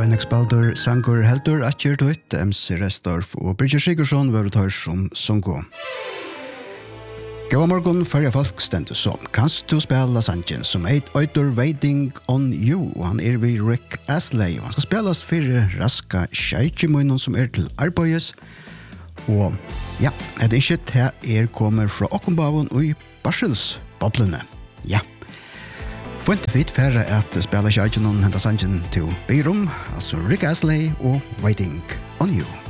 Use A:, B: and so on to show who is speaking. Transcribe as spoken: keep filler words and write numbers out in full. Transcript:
A: Henrik Baldur, Sangur Heldur, Atjer Dutt, M C Restorff og Bridget Sigurdsson var tar som sungo. Gåa morgon färja folk stendur så. Kanst du spela sangen som eit øyder Waiting on You, og han er vi Rick Astley, og han skal spelast fyrir raska sjeikjemunnen som er til arbeides. Og ja, et innkjøtt her er kommer fra Okkenbavon og i Barselsboblene. Ja. Fint fint færre at spela sjeikjemunnen hentas sangen til Byrum, altså Rick Astley og Waiting on You.